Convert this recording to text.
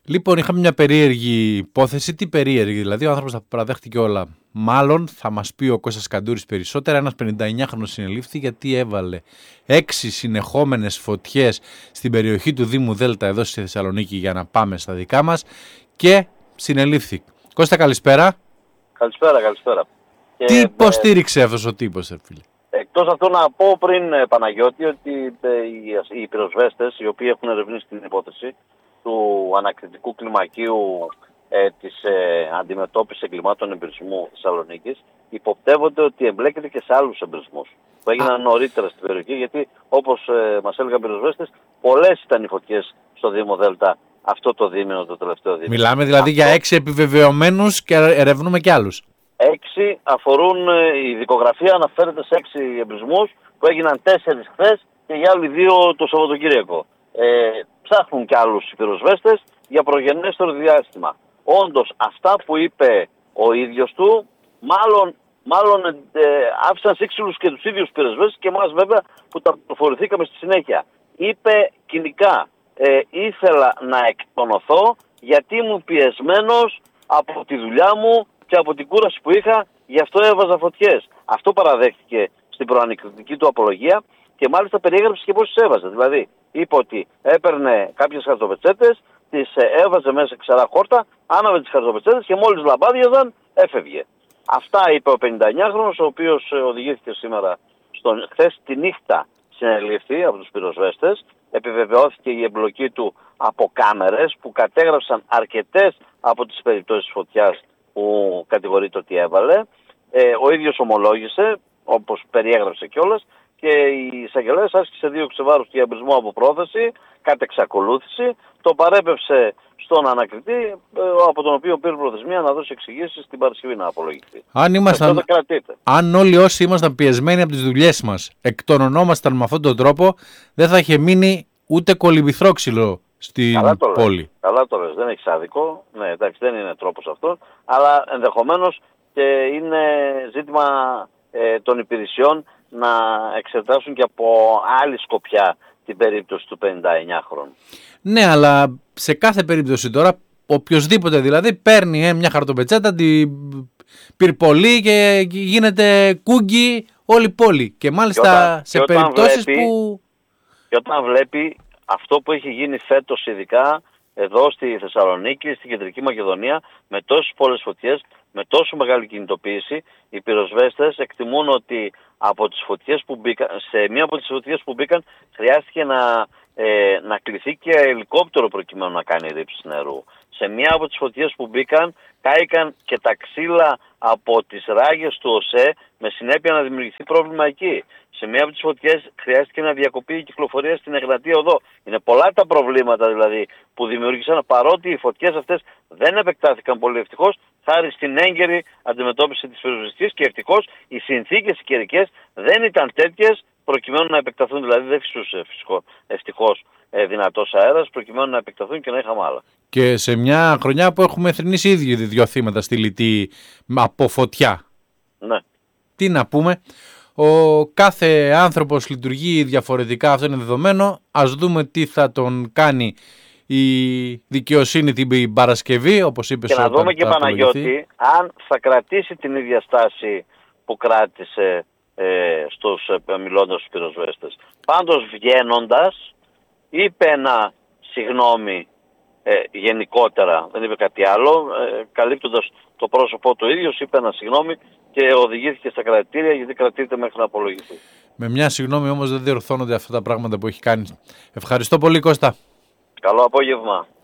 Λοιπόν, είχαμε μια περίεργη υπόθεση. Τι περίεργη, δηλαδή ο άνθρωπος τα παραδέχτηκε όλα. Μάλλον θα μας πει ο Κώστας Καντούρης περισσότερα. Ένας 59χρονος συνελήφθη γιατί έβαλε 6 συνεχόμενες φωτιές στην περιοχή του Δήμου Δέλτα εδώ στη Θεσσαλονίκη, για να πάμε στα δικά μας, και συνελήφθη. Κώστα, καλησπέρα. Καλησπέρα. Τι υποστήριξε αυτός ο τύπος, φίλε? Εκτός αυτού να πω πριν, Παναγιώτη, ότι οι πυροσβέστες, οι οποίοι έχουν ερευνήσει την υπόθεση του ανακριτικού κλιμακίου της αντιμετώπισης εγκλημάτων εμπρισμού Θεσσαλονίκης, υποπτεύονται ότι εμπλέκεται και σε άλλους εμπρισμούς που έγιναν νωρίτερα στην περιοχή, γιατί όπως μας έλεγαν πυροσβέστες, πολλές ήταν οι φωτιές στο Δήμο Δέλτα αυτό το δίμηνο, το τελευταίο δίμηνο. Μιλάμε δηλαδή για 6 επιβεβαιωμένους και ερευνούμε κι άλλους. 6 αφορούν, η δικογραφία αναφέρεται σε 6 εμπρισμούς που έγιναν 4 χθες και για άλλοι 2 το Σαββατοκύριακο. Ψάχνουν κι άλλους πυροσβέστες για προγενέστερο διάστημα. Όντως αυτά που είπε ο ίδιος του, μάλλον άφησαν σύξυλους και τους ίδιους πυροσβέστες και εμάς βέβαια που τα προφορηθήκαμε στη συνέχεια. Είπε κοινικά, ήθελα να εκτονωθώ γιατί ήμουν πιεσμένος από τη δουλειά μου και από την κούραση που είχα, γι' αυτό έβαζα φωτιές. Αυτό παραδέχτηκε στην προανακριτική του απολογία και μάλιστα περιέγραψε και πώς τις έβαζε. Δηλαδή, είπε ότι έπαιρνε κάποιες χαρτοπετσέτες, τις έβαζε μέσα ξερά χόρτα, άναβε τις χαρτοπετσέτες και μόλις λαμπάδιαζαν έφευγε. Αυτά είπε ο 59χρονος, ο οποίος οδηγήθηκε χθες τη νύχτα συνελήφθη από τους πυροσβέστες. Επιβεβαιώθηκε η εμπλοκή του από κάμερες που κατέγραψαν αρκετές από τις περιπτώσεις φωτιάς που κατηγορείται ότι έβαλε. Ο ίδιος ομολόγησε, όπως περιέγραψε κιόλας, και η εισαγγελέας άσκησε 2 ξεβάρους για εμπρισμό από πρόθεση, κατ' εξακολούθηση, το παρέπευσε στον ανακριτή, από τον οποίο πήρε προθεσμία να δώσει εξηγήσεις την Παρασκευή να απολογηθεί. Αν όλοι όσοι ήμασταν πιεσμένοι από τις δουλειές μας εκτονωνόμασταν με αυτόν τον τρόπο, δεν θα είχε μείνει ούτε κολυμβηθρόξυλο στην πόλη. Καλά το λες, δεν έχεις άδικο, ναι, εντάξει, δεν είναι τρόπος αυτό, αλλά ενδεχομένως και είναι ζήτημα των υπηρεσιών να εξετάσουν και από άλλη σκοπιά την περίπτωση του 59χρονου. Ναι, αλλά σε κάθε περίπτωση τώρα, οποιοσδήποτε δηλαδή παίρνει μια χαρτοπετσέτα, την πυρπολεί και γίνεται κούγκι όλη η πόλη. Και μάλιστα σε περιπτώσεις που... Και όταν βλέπει αυτό που έχει γίνει φέτος, ειδικά εδώ στη Θεσσαλονίκη, στην Κεντρική Μακεδονία, με τόσες πολλές φωτιές, με τόσο μεγάλη κινητοποίηση, οι πυροσβέστες εκτιμούν ότι από τις φωτιές που μπήκαν, σε μία από τις φωτιές που μπήκαν χρειάστηκε να κληθεί και ελικόπτερο προκειμένου να κάνει ρήψεις νερού. Σε μία από τις φωτιές που μπήκαν κάηκαν και τα ξύλα από τις ράγες του ΟΣΕ, με συνέπεια να δημιουργηθεί πρόβλημα εκεί. Σε μία από τις φωτιές χρειάστηκε να διακοπεί η κυκλοφορία στην Εγνατία Οδό. Είναι πολλά τα προβλήματα δηλαδή που δημιούργησαν, παρότι οι φωτιές αυτές δεν επεκτάθηκαν πολύ ευτυχώς, χάρη στην έγκαιρη αντιμετώπιση της πυροσβεστικής, και ευτυχώς οι συνθήκες οι καιρικές δεν ήταν τέτοιες προκειμένου να επεκταθούν, δηλαδή δεν φυσούσε ευτυχώς δυνατός αέρας προκειμένου να επεκταθούν και να είχαμε άλλα. Και σε μια χρονιά που έχουμε θρηνήσει ήδη 2 θύματα στη Λυτή από φωτιά. Ναι. Τι να πούμε, ο κάθε άνθρωπος λειτουργεί διαφορετικά, αυτό είναι δεδομένο. Ας δούμε τι θα τον κάνει η δικαιοσύνη την Παρασκευή, όπως είπες. Και να δούμε και, Παναγιώτη, αν θα κρατήσει την ίδια στάση που κράτησε μιλώντας στους πυροσβέστες. Πάντως βγαίνοντας είπε ένα συγγνώμη γενικότερα, δεν είπε κάτι άλλο, καλύπτοντας το πρόσωπό του ίδιος, είπε ένα συγγνώμη και οδηγήθηκε στα κρατητήρια, γιατί κρατείται μέχρι να απολογηθεί. Με μια συγγνώμη όμως δεν διορθώνονται αυτά τα πράγματα που έχει κάνει. Ευχαριστώ πολύ, Κώστα. Καλό απόγευμα.